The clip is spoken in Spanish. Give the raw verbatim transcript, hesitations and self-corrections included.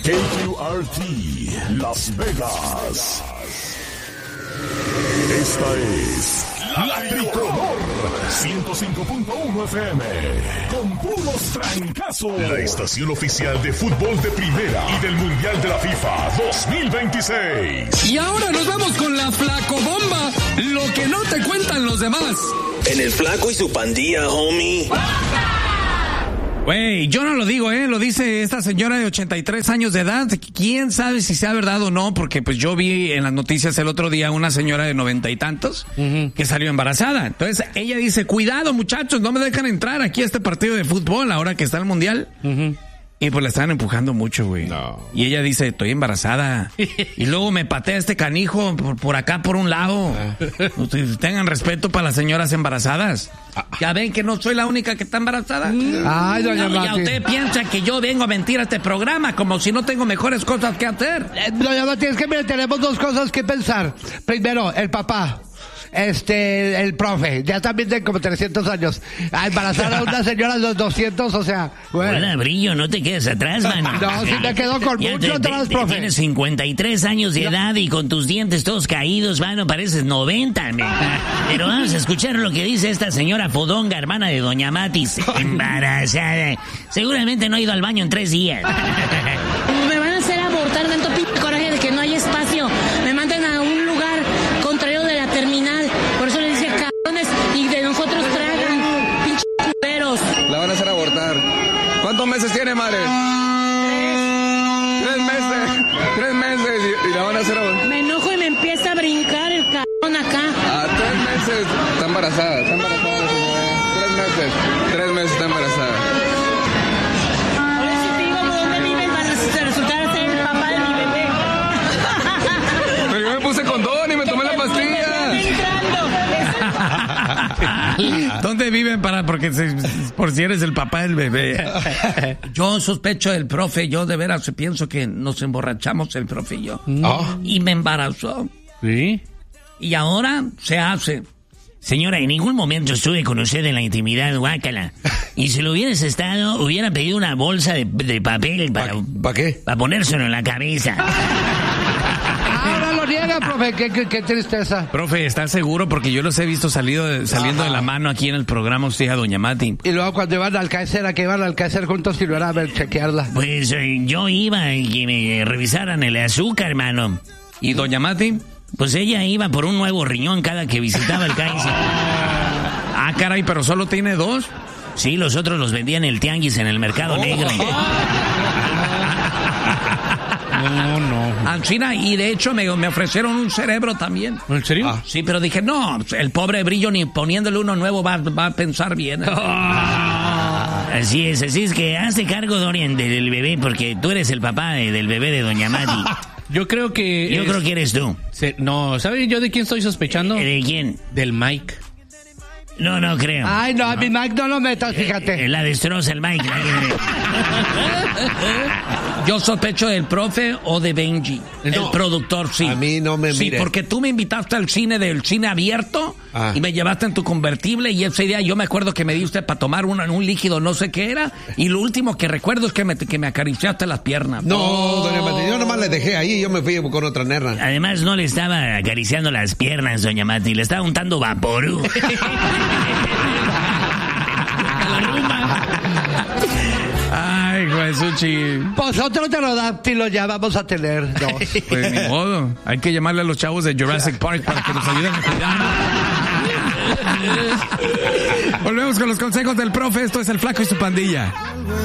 K Q R T, Las Vegas. Esta es La Tricolor, ciento cinco punto uno F M, con puros trancazos. La estación oficial de fútbol de primera y del Mundial de la FIFA dos mil veintiséis. Y ahora nos vamos con la Flacobomba, lo que no te cuentan los demás. En el Flaco y su pandilla, homie. Güey, yo no lo digo, ¿eh? Lo dice esta señora de ochenta y tres años de edad. ¿Quién sabe si sea verdad o no? Porque pues yo vi en las noticias el otro día una señora de noventa y tantos uh-huh. que salió embarazada. Entonces ella dice, cuidado muchachos, no me dejan entrar aquí a este partido de fútbol ahora que está el Mundial. Uh-huh. Y pues la estaban empujando mucho, güey. No. Y ella dice, estoy embarazada. Y luego me patea este canijo por, por acá, por un lado. Ustedes tengan respeto para las señoras embarazadas. Ya ven que no soy la única que está embarazada. Ay, doña no, Mati. Ya usted piensa que yo vengo a mentir a este programa como si no tengo mejores cosas que hacer. Eh, doña Mati, es que mire, tenemos dos cosas que pensar. Primero, el papá. Este, el profe, ya también tiene como trescientos años. A embarazar a una señora de los doscientos, o sea, güey. Hola, Brillo, no te quedes atrás, mano. No, sí me quedo con ya mucho te, atrás, te, profe. Tienes cincuenta y tres años de no. edad y con tus dientes todos caídos, mano, pareces noventa, man. Pero vamos a escuchar lo que dice esta señora Fodonga, hermana de Doña Matis, embarazada. Seguramente no ha ido al baño en tres días. Me van a hacer abortar tanto p*** coraje de que no hay espacio. Me mandan a un lugar contrario de la terminal. Por eso les dice cabrones y de nosotros tragan pinches culeros. La van a hacer abortar. ¿Cuántos meses tiene, madre? Tres meses. Tres meses y, y la van a hacer abortar. Me enojo y me empieza a brincar el cabrón acá. A tres meses está embarazada. Está embarazada la señora. Tres meses. Tres meses está embarazada. ¿Dónde viven para porque se, por si eres el papá del bebé? Yo sospecho del profe, yo de veras pienso que nos emborrachamos el profe y yo. Oh. Y me embarazó. ¿Sí? Y ahora se hace. Señora, en ningún momento estuve con usted en la intimidad, guácala. Y si lo hubieras estado, hubiera pedido una bolsa de, de papel para... ¿Para qué? Para ponérselo en la cabeza. Ahora lo niega, profe, qué, qué, qué tristeza. Profe, ¿estás seguro? Porque yo los he visto salido, saliendo Ajá. de la mano aquí en el programa usted a Doña Mati. Y luego cuando iban al Kaiser, ¿a que iban al Kaiser juntos y no era a ver, chequearla? Pues eh, yo iba y que me revisaran el azúcar, hermano. ¿Y Doña Mati? Pues ella iba por un nuevo riñón cada que visitaba el Kaiser. Ah, caray, ¿pero solo tiene dos? Sí, los otros los vendían en el tianguis en el mercado oh. negro. No, no. Ancina, y de hecho me, me ofrecieron un cerebro también. ¿En serio? Ah, sí, pero dije, no, el pobre Brillo ni poniéndole uno nuevo va, va a pensar bien. Ah. Así es, así es que hazte cargo, Dorian, del bebé, porque tú eres el papá de, del bebé de Doña Mati. Yo creo que... Yo es... creo que eres tú. Se... No, ¿sabes yo de quién estoy sospechando? ¿De quién? Del Mike. No, no creo. Ay, no, a mi Mike no lo metas, fíjate. Eh, la destroza el Mike. Yo sospecho del profe o de Benji, no, el productor, sí. A mí no me mire. Sí, porque tú me invitaste al cine del cine abierto ah. y me llevaste en tu convertible y ese día yo me acuerdo que me diste para tomar un, un líquido, no sé qué era, y lo último que recuerdo es que me, que me acariciaste las piernas. No, oh. doña Mati, yo nomás le dejé ahí y yo me fui con otra nerda. Además no le estaba acariciando las piernas, doña Mati, le estaba untando vaporú. Ay, Guasuchi. Pues otro pterodáctilo ya vamos a tener dos. Pues ni modo. Hay que llamarle a los chavos de Jurassic Park para que nos ayuden a cuidar. Volvemos con los consejos del profe. Esto es El Flaco y su pandilla.